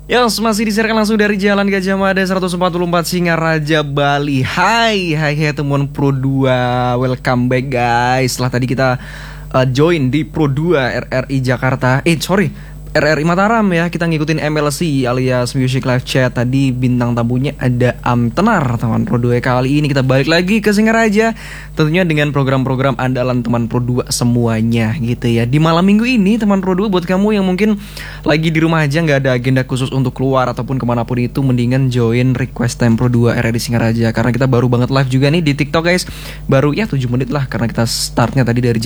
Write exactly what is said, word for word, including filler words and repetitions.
Yes, masih disiarkan langsung dari Jalan Gajah Mada seratus empat puluh empat Singaraja, Bali. Hai, hai, hai teman Pro dua. Welcome back guys. Setelah tadi kita uh, join di Pro dua R R I Jakarta. Eh, sorry, R R I Mataram ya. Kita ngikutin M L C alias Music Live Chat. Tadi bintang tamunya ada Amtenar, teman Pro dua. Kali ini kita balik lagi ke Singaraja, tentunya dengan program-program andalan teman Pro dua semuanya gitu ya. Di malam minggu ini teman Pro dua, buat kamu yang mungkin lagi di rumah aja nggak ada agenda khusus untuk keluar ataupun kemanapun itu, mendingan join Request Time Pro dua R R I Singaraja. Karena kita baru banget live juga nih di TikTok guys. Baru ya tujuh menit lah, karena kita startnya tadi dari